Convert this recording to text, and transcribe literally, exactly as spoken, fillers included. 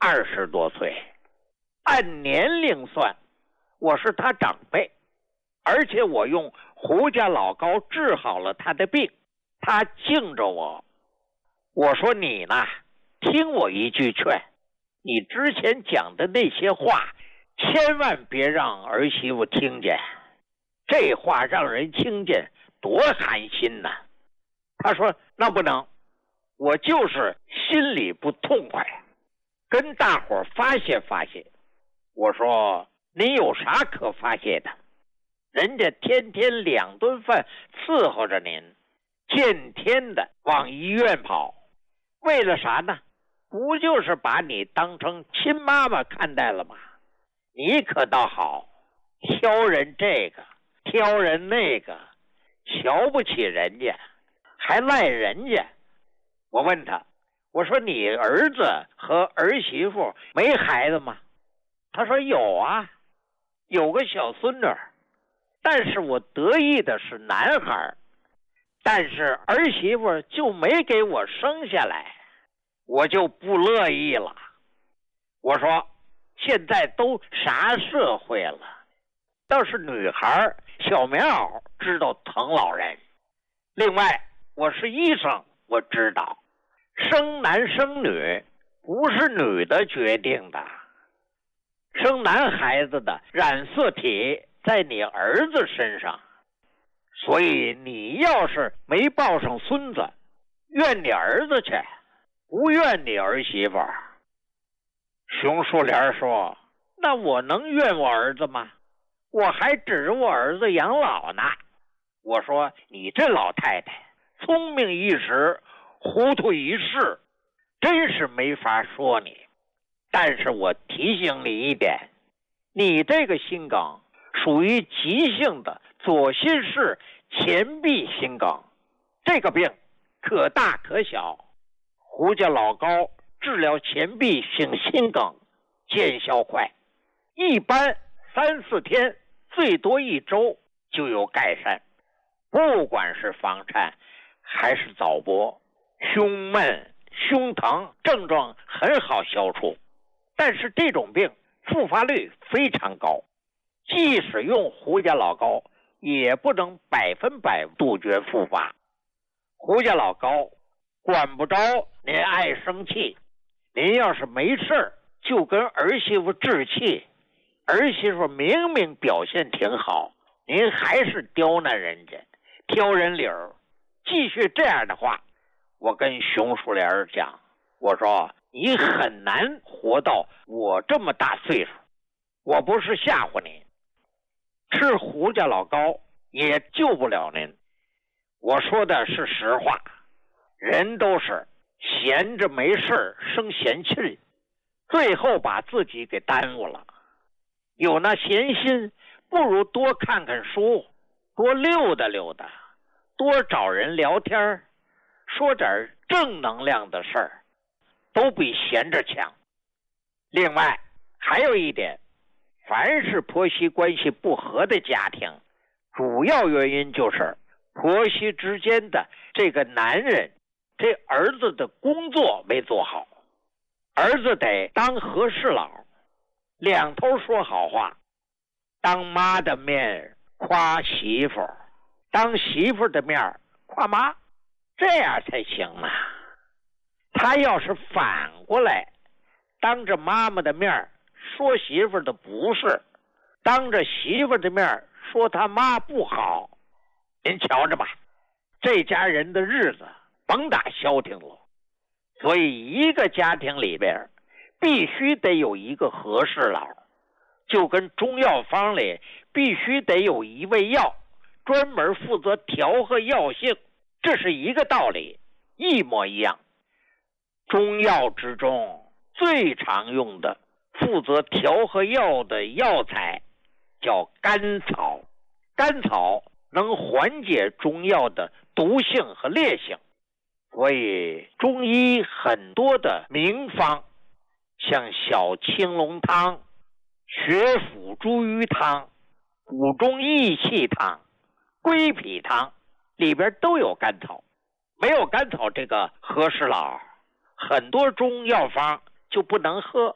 二十多岁，按年龄算，我是他长辈，而且我用胡家老高治好了他的病，他敬着我。我说你呢，听我一句劝，你之前讲的那些话，千万别让儿媳妇听见，这话让人听见多寒心呐。他说那不能，我就是心里不痛快，跟大伙发泄发泄。我说你有啥可发泄的？人家天天两顿饭伺候着您，天天的往医院跑，为了啥呢？不就是把你当成亲妈妈看待了吗？你可倒好，挑人这个挑人那个，瞧不起人家，还赖人家。我问他，我说你儿子和儿媳妇没孩子吗？他说有啊，有个小孙女，但是我得意的是男孩，但是儿媳妇就没给我生下来，我就不乐意了。我说现在都啥社会了，倒是女孩小棉袄知道疼老人。另外我是医生，我知道生男生女不是女的决定的，生男孩子的染色体在你儿子身上，所以你要是没抱上孙子，怨你儿子去，不怨你儿媳妇。熊树莲说，那我能怨我儿子吗？我还指着我儿子养老呢。我说你这老太太聪明一时糊涂一世，真是没法说你。但是我提醒你一点，你这个心梗属于急性的左心室前壁心梗，这个病可大可小。胡家老高治疗前壁性心梗见效快，一般三四天，最多一周就有改善。不管是房颤还是早搏，胸闷胸疼症状很好消除，但是这种病复发率非常高，即使用胡家老高也不能百分百杜绝复发。胡家老高管不着您爱生气，您要是没事就跟儿媳妇置气，儿媳妇明明表现挺好，您还是刁难人家，挑人理儿，继续这样的话，我跟熊树莲讲，我说你很难活到我这么大岁数，我不是吓唬您，吃胡家老高也救不了您，我说的是实话。人都是闲着没事生闲气，最后把自己给耽误了。有那闲心，不如多看看书，多溜达溜达，多找人聊天，说点正能量的事儿，都比闲着强。另外还有一点，凡是婆媳关系不和的家庭，主要原因就是婆媳之间的这个男人，这儿子的工作没做好。儿子得当和事佬，两头说好话，当妈的面夸媳妇，当媳妇的面夸妈，这样才行啊。他要是反过来，当着妈妈的面说媳妇的不是，当着媳妇的面说他妈不好，您瞧着吧，这家人的日子甭打消停了。所以一个家庭里边必须得有一个和事佬，就跟中药方里必须得有一味药专门负责调和药性，这是一个道理，一模一样。中药之中最常用的负责调和药的药材叫甘草，甘草能缓解中药的毒性和烈性，所以中医很多的名方，像小青龙汤、血府茱萸汤、补中益气汤、归脾汤里边都有甘草。没有甘草这个和事佬，很多中药方就不能喝。